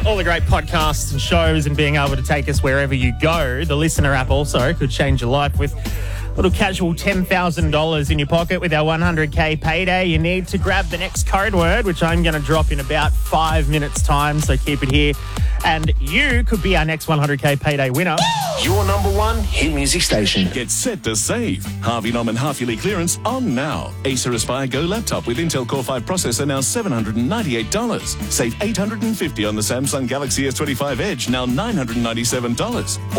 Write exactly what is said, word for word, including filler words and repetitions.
all the great podcasts and shows and being able to take us wherever you go. The Listener app also could change your life with a little casual ten thousand dollars in your pocket with our one hundred K payday. You need to grab the next code word, which I'm going to drop in about five minutes' time, so keep it here. And you could be our next one hundred K payday winner. Your number one hit music station. Get set to save. Harvey Norman half-yearly clearance on now. Acer Aspire Go laptop with Intel Core five processor now seven hundred ninety-eight dollars. Save eight hundred fifty dollars on the Samsung Galaxy S twenty-five Edge, now nine hundred ninety-seven dollars.